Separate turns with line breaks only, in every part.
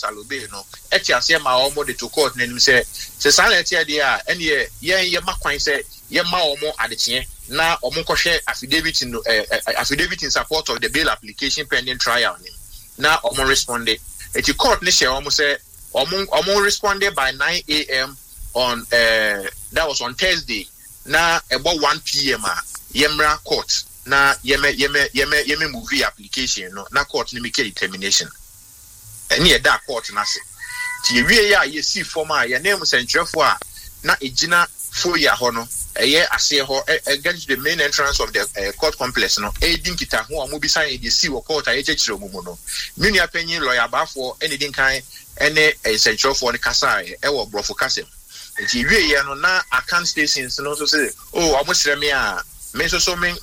Salobe no etiase ma omo de to court nanim say silent here there ene ye makwan say ye ma omo adekye na omo kohwe affidavit in support of the bail application pending trial na omo responded eti court ne share omo say omo responded by 9 a.m. on that was on Thursday na about 1 p.m. Yemra court na yeme movie application no na court ni make determination eni da court na se ti wie ya ye si form a ye name sentrefo a na ejina foya ho no eye ase ho against the main entrance of the court complex no edin kita ho a mo bi san e si wo court a ye chechire mu no menu apanyin lawyer bafo eni din kan ene sentrefo ne kasa e wo brofo kasem ti wie ye no na account stations no so say oh amosire me a me so me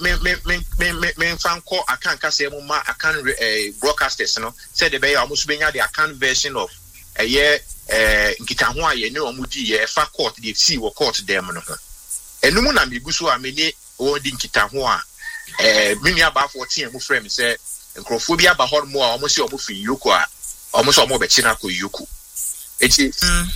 fan call account kase mu ma account broadcasters no said the be almost benya the account version of a year nkita ho aye ne omudi ye fa court the see wo court dem no enum na meguso a me ni o di nkita ho a mini aba 14 mu frame say nkrofo bi aba hor mu a almost omo fi yoko a almost omo be china ko yoko eti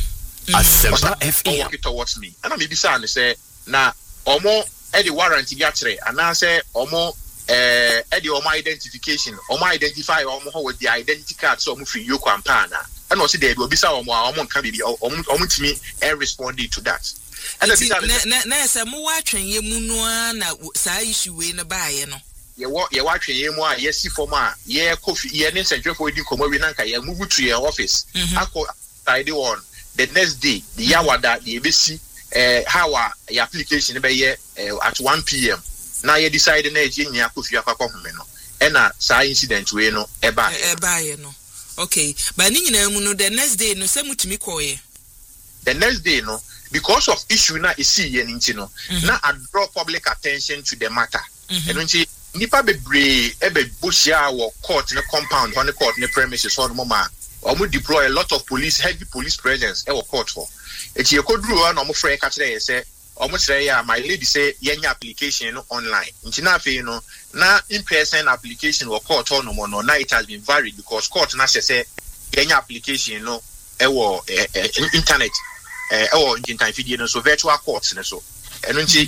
Asempa FM
walk towards me and me bi say na say na omo the warrant gatre and I say omo the omo identification omo identify omo with the identity card so omo free yoko ampana and also there will be some omo can be omo timi and responding to that and
na say mo wa twen ye mu no na sa issue we na baaye no
ye wa twen ye mu a ye si form a ye coffee ye ne central di komo we nanka ye move to your office akọ side on the next day the yawada the ebesi how your application be at 1 p.m. Now you decide na eji nya kofi akwa home no e na sa incident we no e ba
no okay but ni nyina mu no the next day no say mutimi koye
the next day no because of issue na isi ye nti no na I draw public attention to the matter and nti nipa bebre e be bosia wo court ne compound on the court ne premises on mama omo deploy a lot of police heavy police presence e wo court for eti ekoduru na omo frɛ ka kire ye say omo kire ya my lady say yenya application no online nti na afei no na in person application wo court on no na it has been varied because court na say yenya application no e wo internet e wo internet video no so virtual court ne so eno nti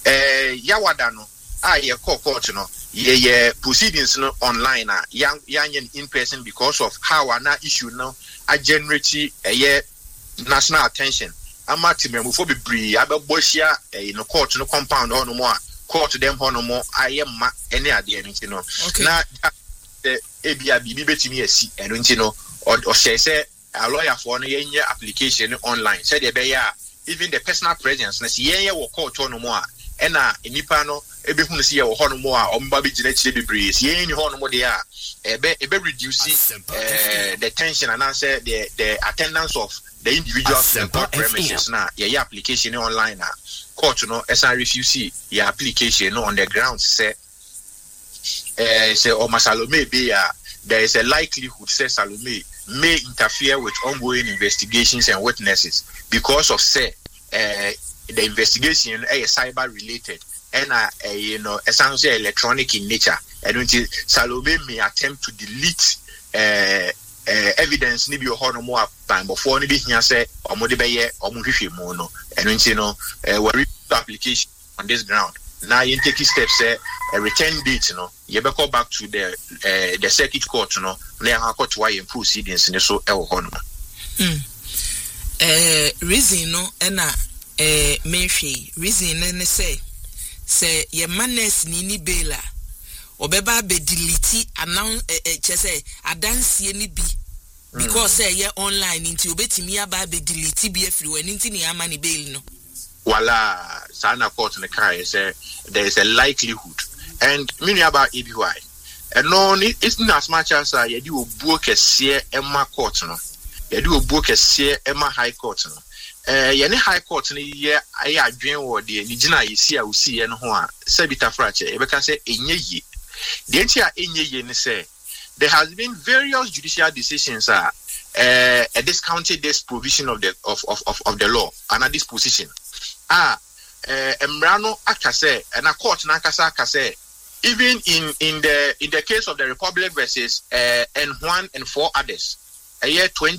yawada no a ye court no ye proceedings no online a yan in person because of how ana issue no a generate national attention ama timemu fo bebre abebohia no court no compound on mo a court dem ho no mo ayema ene ade nti no na ebia bibi betimi asi eno nti no o say a lawyer for no yenye application online said e be ya even the personal presence na yenye wo court no mo a ena enipa no ebehunu se ye wo ho no mo a omba be gina chire bebre se yenye ho no mo de a ebe reduce the tension and answer the attendance of the individuals in court premises na your application online na court no esan refuse your application on the grounds say Salome be there is a likelihood say Salome may interfere with ongoing investigations and witnesses because of say the investigation is cyber related and essentially electronic in nature and Salome may attempt to delete evidence ni bi ho no mo apan before ni bi hia say omo de beye omo hwehwe mu no eno nti no we application on this ground now you take steps say a return date no you be call back to the circuit court no na ya court why proceedings ni so e ho no
reason no na mehwe reason ne say ye manes ni bela obeba be delete announce chese adansie ni bi because say ye online nti obetimi aba be delete bi afiri wani nti ni ama ni bail no
wala sana court ne kai say there is a likelihood and many about EBY and no it's not as much as ye di obuo kese ema court no ye di obuo kese ema high court no ye ne high court ne ye aye adwen wo de ni gina yesi a usi ye no ho a sabita frache e beka say enye yi the entire enye say there has been various judicial decisions discounted this provision of the law and at this position emrano akase and a court na akasa akase even in the case of the Republic versus and 1 and 4 others a year 20